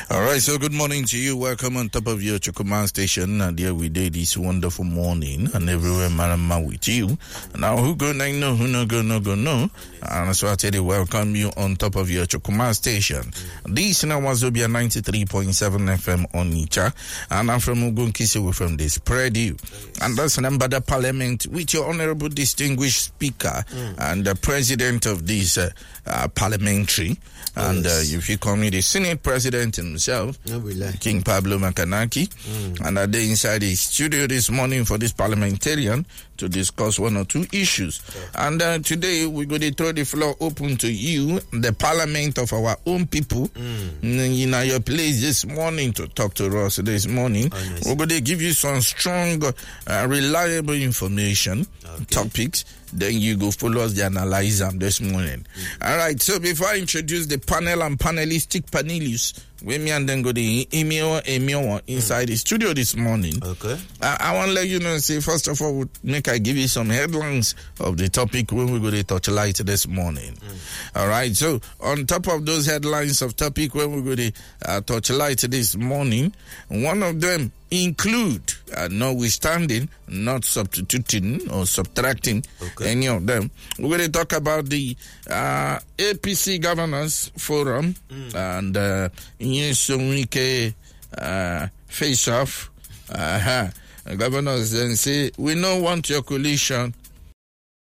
All right, so good morning to you. Welcome on top of your Chukwuma station. And here we did this wonderful morning, and everywhere, Marama with you. Now, who go know, who no go know. And so I tell you, welcome you on top of your Chukwuma station. This now was Zobia 93.7 FM on Nicha. And I'm from Ugunkisi, we're from the Spread You. And that's number the parliament with your honorable distinguished speaker and the president of this parliamentary. And if you call me the Senate president himself, King Pablo Makanaki, and are they inside the studio this morning for this parliamentarian to discuss one or two issues. And today we're going to throw the floor open to you, the parliament of our own people, in your place this morning to talk to us this morning. We're going to give you some strong, reliable information, topics. Then you go follow us, analyze them this morning. All right, so before I introduce the panel and panelists, we me and then go the email inside the studio this morning. Okay. I want to let you know, say, first of all, I give you some headlines of the topic when we go to touch light this morning. All right, so on top of those headlines of topic when we go to touch light this morning, one of them include, notwithstanding, not substituting or subtracting any of them. We're going to talk about the APC Governors Forum and Nyesunike face-off. Governors then say, we don't want your coalition